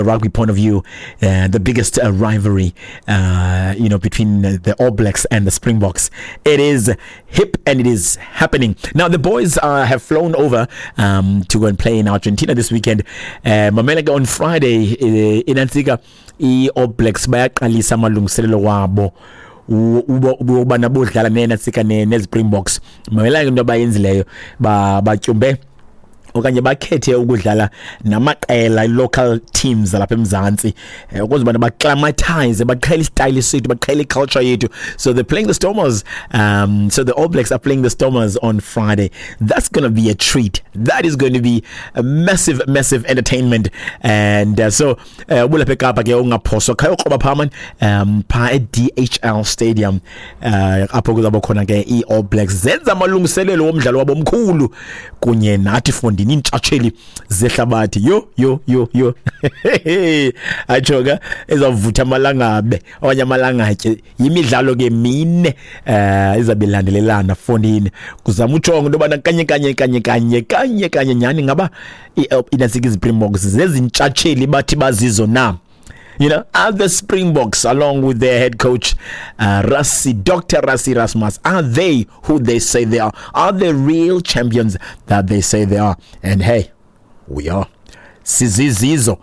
rugby point of view, the biggest rivalry, between the All Blacks and the Springboks. It is hip and it is happening. Now, the boys have flown over to go and play in Argentina this weekend. Mamela on Friday in Antigua, All Blacks bayaqalisa amalungiselelo wabo ubana bodlala neNantsika neSpringboks. Mamela into abayenzileyo batyumbe okanye bakhethe ukudlala namaqela local teams lapha eMzantsi ukuze bana bacclimatize baqhela istyle sethu baqhela culture yethu. So they're playing the Stormers, so the All Blacks are playing the Stormers on Friday. That's going to be a treat. That is going to be a massive entertainment. And so we'll pick up again ungaphoso khayo qoba phaman pa DHL Stadium apho kuzaba khona ke iAll Blacks zenza amalungiselelo womdlalo wabo omkhulu kunye nathi fundi intshatsheli zehlabathi yo ajoga ezavutha amalanga okanye amalangatye imidlalo ke mine izabelandelelana fondini kuzama ujonga into bana kanye nyani ngaba iNantsika iSpringboks zezintshatsheli bathi bazizo na. You know, are the Springboks, along with their head coach, Dr. Rassie Erasmus, are they who they say they are? Are they real champions that they say they are? And hey, we are. Sizizo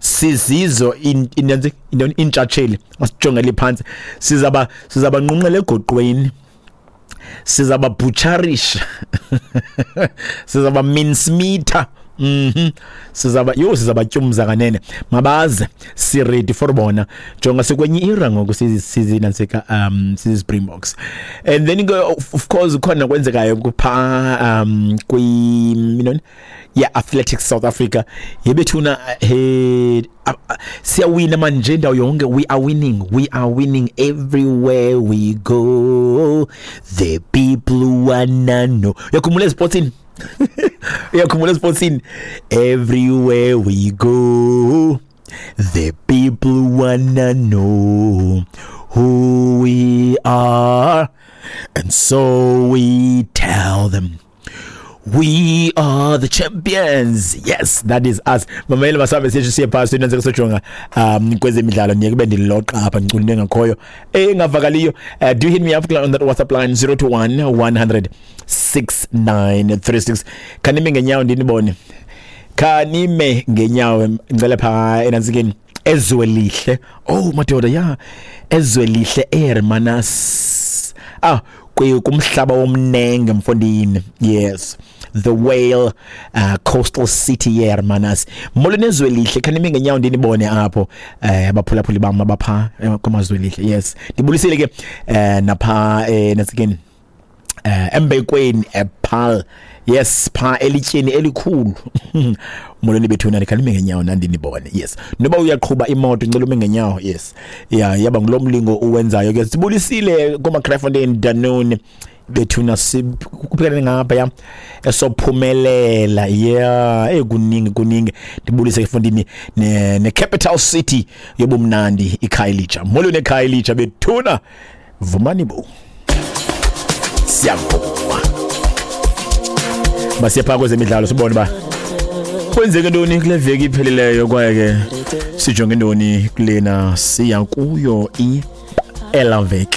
in Chacheli, masijongele phansi, sizaba nqunqele egoqweni, sizaba butcherish, sizaba mincemeater. Sizaba tyumza kanene mabaze si ready for bona jonga sekwenye ira ngoku sizinantsika Springboks. And then of course khona kwenzekayo kupha Athletics South Africa yebethuna siyawina manje ndawo yonke. We are winning everywhere we go. The people wanna know. Yakhumula sportsini everywhere we go, the people wanna know who we are, and so we tell them we are the champions. Yes, that is us. Mamela basabe siya past inantsika sojonga kwezemidlalo niyeke bendiloqa apha ngicunde ngakhoyo engavakaliyo. Do hit me up on that WhatsApp line 021 100 6936. Kanime ngenyawo ndinibone. Kanime ngenyawo ngicela pha eNantsikeni Ezwelihle. Oh madoda Ezwelihle Hermanas. Kumhlaba womnenge mfondini. Yes, the whale coastal city Hermanas. Molweni Ezwelihle kanime ngenyawo ndinibone apho abaphulaphuli bam abapha kwamazwelihle. Yes, ndibulisile ke napha Nantsikeni embekweni ePaarl. Yes, pha elityeni elikhulu. Molweni bethuna kanime ngenyawo nandinibone. Yes, noba uyaqhuba imoto ngicela ume ngenyawo. Yes, yaba ngilomlingo uwenzayo ke sibulisile kuma Kraaifontein Danone bethuna kuphela ngapha esophumelela. Kuningi ndibulise efundini ne capital city yobumnandi iKhayelitsha. Molweni eKhayelitsha bethuna vumani bo siyavuma basiyapha kwezemidlalo sibone ba kwenzeke ntoni kule veki iphelileyo kwaye ke sijonge ntoni kulena siya kuyo iElavec.